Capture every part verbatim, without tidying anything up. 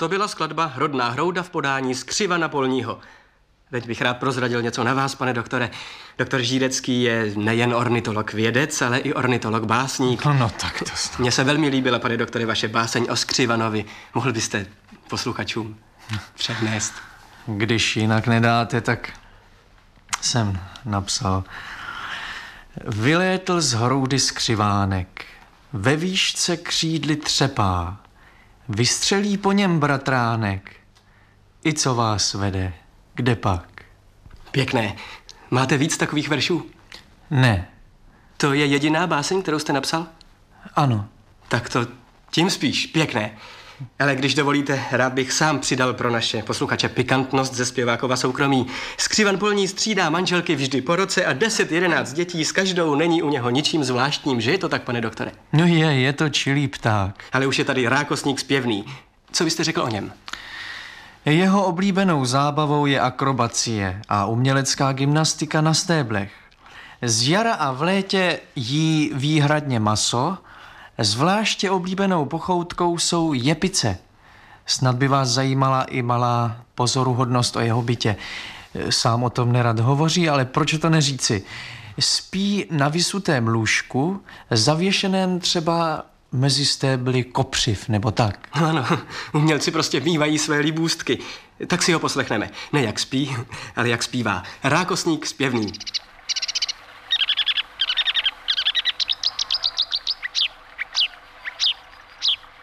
To byla skladba Rodná hrouda v podání Skřivana Polního. Teď bych rád prozradil něco na vás, pane doktore. Doktor Žídecký je nejen ornitolog vědec, ale i ornitolog básník. No, no tak to snad. Mně se velmi líbila, pane doktore, vaše báseň o Skřivanovi. Mohl byste posluchačům přednést? Když jinak nedáte, tak jsem napsal. Vylétl z hroudy skřivánek, ve výšce křídly třepá, vystřelí po něm bratránek, i co vás vede, kde pak? Pěkné. Máte víc takových veršů? Ne. To je jediná báseň, kterou jste napsal? Ano. Tak to tím spíš. Pěkné. Ale když dovolíte, rád bych sám přidal pro naše posluchače pikantnost ze zpěvákova soukromí. Skřivan Polní střídá manželky vždy po roce a deset, jedenáct dětí s každou není u něho ničím zvláštním. Že je to tak, pane doktore? No je, je to čilý pták. Ale už je tady rákosník zpěvný. Co byste řekl o něm? Jeho oblíbenou zábavou je akrobacie a umělecká gymnastika na stéblech. Z jara a v létě jí výhradně maso, zvláště oblíbenou pochoutkou jsou jepice. Snad by vás zajímala i malá pozoruhodnost o jeho bytě. Sám o tom nerad hovoří, ale proč to neříci? Spí na vysutém lůžku, zavěšeném třeba mezi stébly kopřiv, nebo tak. Ano, umělci prostě mývají své libůstky. Tak si ho poslechneme. Ne jak spí, ale jak zpívá. Rákosník zpěvný.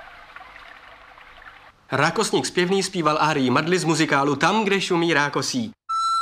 Rákosník zpěvný zpíval árii Madly z muzikálu Tam, kde šumí rákosí.